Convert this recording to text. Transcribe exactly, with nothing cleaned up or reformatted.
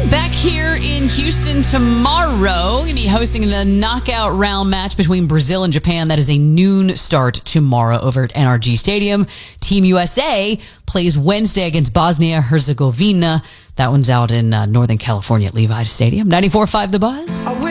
Back here in Houston tomorrow, going to be hosting the knockout round match between Brazil and Japan. That is a noon start tomorrow over at N R G Stadium. Team U S A plays Wednesday against Bosnia-Herzegovina. That one's out in uh, Northern California at Levi's Stadium. ninety-four point five The Buzz.